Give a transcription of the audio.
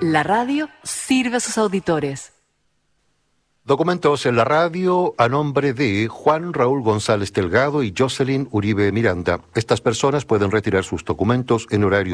La radio sirve a sus auditores. Documentos en la radio a nombre de Juan Raúl González Delgado y Jocelyn Uribe Miranda. Estas personas pueden retirar sus documentos en horario